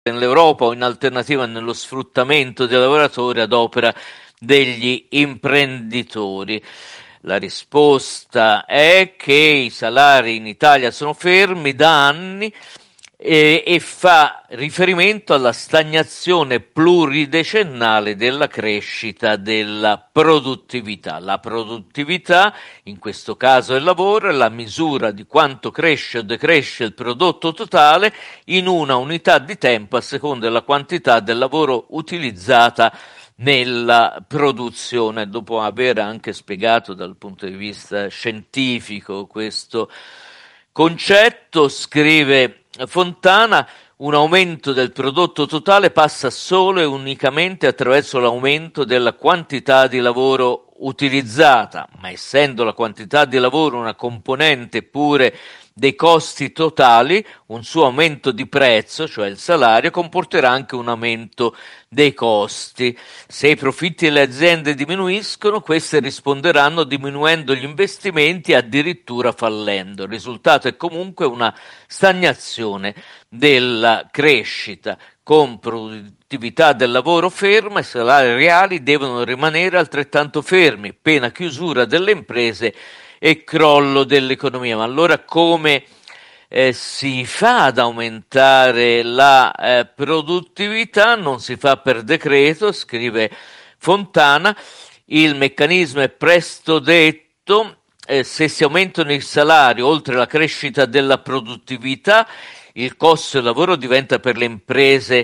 nell'Europa o in alternativa nello sfruttamento dei lavoratori ad opera degli imprenditori. La risposta è che i salari in Italia sono fermi da anni e fa riferimento alla stagnazione pluridecennale della crescita della produttività. La produttività, in questo caso il lavoro, è la misura di quanto cresce o decresce il prodotto totale in una unità di tempo a seconda della quantità del lavoro utilizzata nella produzione. Dopo aver anche spiegato dal punto di vista scientifico questo concetto, scrive Fontana, un aumento del prodotto totale passa solo e unicamente attraverso l'aumento della quantità di lavoro utilizzata, ma essendo la quantità di lavoro una componente pure dei costi totali, un suo aumento di prezzo, cioè il salario, comporterà anche un aumento dei costi. Se i profitti delle aziende diminuiscono, queste risponderanno diminuendo gli investimenti e addirittura fallendo. Il risultato è comunque una stagnazione della crescita. Con produttività del lavoro ferma, i salari reali devono rimanere altrettanto fermi, pena chiusura delle imprese e crollo dell'economia. Ma allora come si fa ad aumentare la produttività? Non si fa per decreto, scrive Fontana, il meccanismo è presto detto, se si aumentano i salari oltre la crescita della produttività, il costo del lavoro diventa per le imprese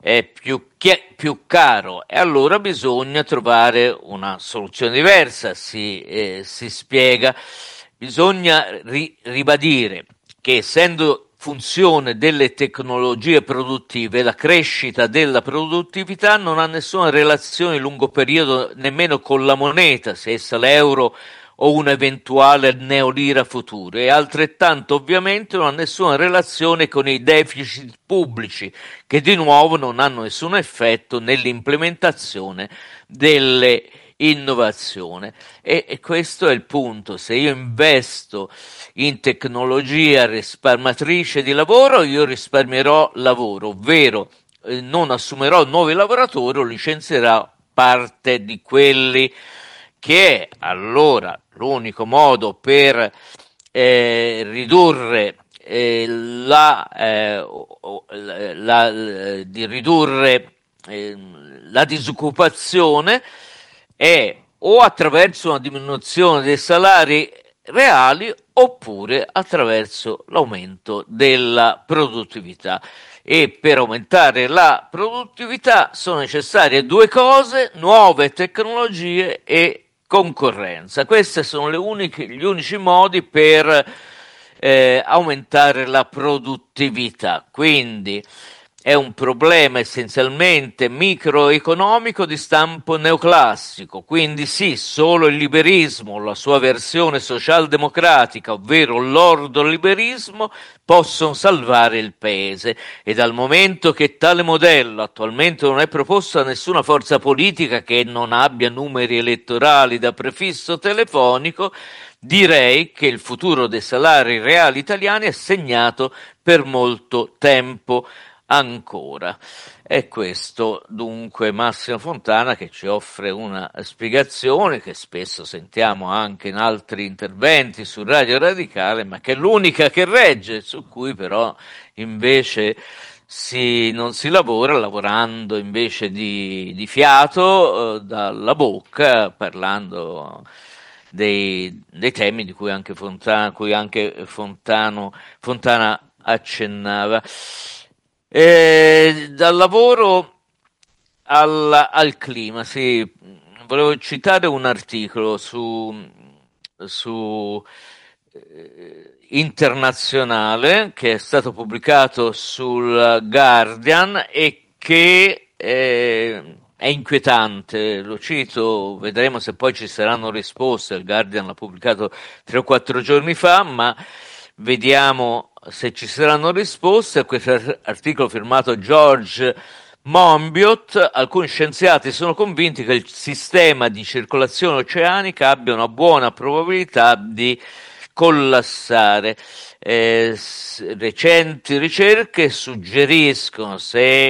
più caro e allora bisogna trovare una soluzione diversa, si spiega. Bisogna ribadire che essendo funzione delle tecnologie produttive, la crescita della produttività non ha nessuna relazione in lungo periodo nemmeno con la moneta, se essa l'euro o un eventuale neolira futuro, e altrettanto ovviamente non ha nessuna relazione con i deficit pubblici, che di nuovo non hanno nessun effetto nell'implementazione delle innovazioni. E questo è il punto: se io investo in tecnologia risparmiatrice di lavoro, io risparmierò lavoro, ovvero non assumerò nuovi lavoratori o licenzierò parte di quelli, che è allora l'unico modo per ridurre la disoccupazione è o attraverso una diminuzione dei salari reali oppure attraverso l'aumento della produttività. E per aumentare la produttività sono necessarie due cose: nuove tecnologie e concorrenza. Questi sono gli unici modi per aumentare la produttività. Quindi è un problema essenzialmente microeconomico di stampo neoclassico, quindi sì, solo il liberismo, la sua versione socialdemocratica, ovvero l'ordoliberismo, possono salvare il paese, e dal momento che tale modello attualmente non è proposto da nessuna forza politica che non abbia numeri elettorali da prefisso telefonico, direi che il futuro dei salari reali italiani è segnato per molto tempo ancora. È questo dunque Massimo Fontana, che ci offre una spiegazione che spesso sentiamo anche in altri interventi su Radio Radicale, ma che è l'unica che regge, su cui però invece non si lavora, lavorando invece di fiato dalla bocca, parlando dei temi di cui anche Fontana accennava. Dal lavoro al clima, sì, volevo citare un articolo su Internazionale che è stato pubblicato sul Guardian e che è inquietante. Lo cito, vedremo se poi ci saranno risposte. Il Guardian l'ha pubblicato 3 o 4 giorni fa, ma vediamo se ci saranno risposte a questo articolo firmato George Monbiot. Alcuni scienziati sono convinti che il sistema di circolazione oceanica abbia una buona probabilità di collassare. Recenti ricerche suggeriscono, se